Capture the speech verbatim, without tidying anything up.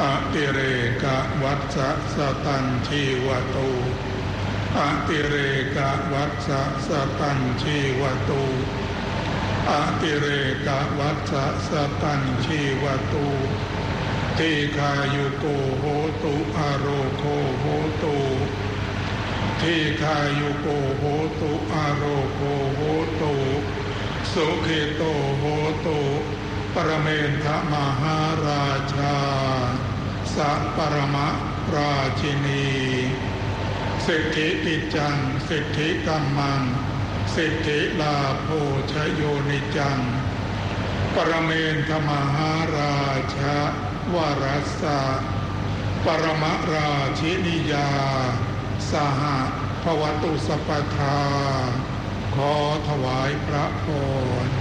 อติเรกวัฏสะสตัญชีวตุอติเรกวัฏสะสตัญชีวตุอติเรกวัฏสะสตัญชีวตุทีฆายุโกโหตุอโรโคโหตุทีฆายุโกโหตุอโรโคโหตุสุขิโตโหตุปรเมนทมหาราชาสัพปรมราชินีสิทธิกิจจังสิทธิกัมมังสิทธิลาโภชโยนิจังปรเมนทมหาราชาวรัสสะปรมราชินิยาสหภวตุสัพพทาขอถวายพระพร